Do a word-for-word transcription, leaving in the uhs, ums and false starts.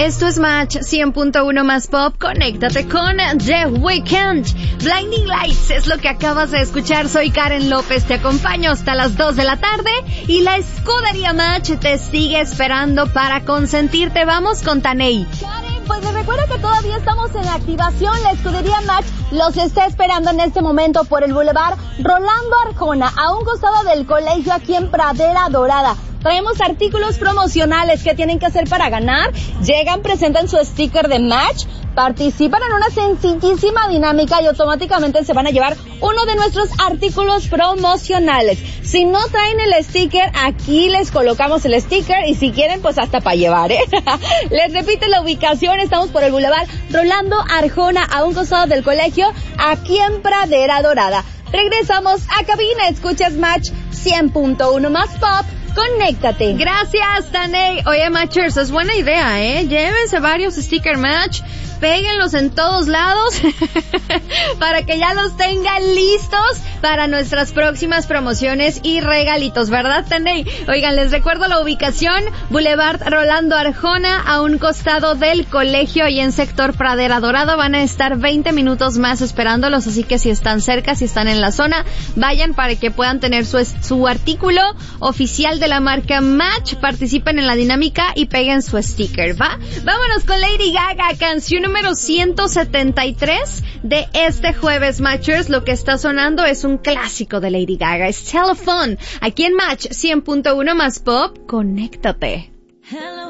Esto es Match cien punto uno más Pop. Conéctate con The Weeknd. Blinding Lights es lo que acabas de escuchar. Soy Karen López, te acompaño hasta las dos de la tarde y la escudería Match te sigue esperando para consentirte. Vamos con Taney. Karen, pues recuerda que todavía estamos en activación. La escudería Match los está esperando en este momento por el Boulevard Rolando Arjona, a un costado del colegio aquí en Pradera Dorada. Traemos artículos promocionales. ¿Qué tienen que hacer para ganar? Llegan, presentan su sticker de Match, participan en una sencillísima dinámica y automáticamente se van a llevar uno de nuestros artículos promocionales. Si no traen el sticker, aquí les colocamos el sticker y si quieren, pues hasta para llevar, ¿eh? Les repito la ubicación, estamos por el Boulevard Rolando Arjona, a un costado del colegio, aquí en Pradera Dorada. Regresamos a cabina, escuchas Match cien punto uno más Pop. Conéctate. Gracias, Taney. Oye, Matchers, es buena idea, ¿eh? Llévense varios sticker Match, péguenlos en todos lados para que ya los tengan listos para nuestras próximas promociones y regalitos, ¿verdad, Taney? Oigan, les recuerdo la ubicación: Boulevard Rolando Arjona, a un costado del colegio y en sector Pradera Dorada. Van a estar veinte minutos más esperándolos, así que si están cerca, si están en la zona, vayan para que puedan tener su, su artículo oficial de la marca Match, participen en la dinámica y peguen su sticker, ¿va? Vámonos con Lady Gaga, canción número ciento setenta y tres de este jueves, Matchers. Lo que está sonando es un clásico de Lady Gaga, es Telephone, aquí en Match cien punto uno más Pop. Conéctate. Hello.